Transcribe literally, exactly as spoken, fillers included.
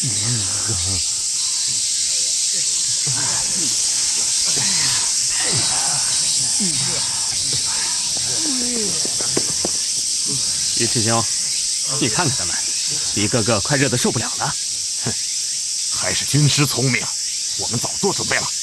尉迟兄，你看看他们，一个个快热得受不了了。 哼，还是军师聪明，我们早做准备了。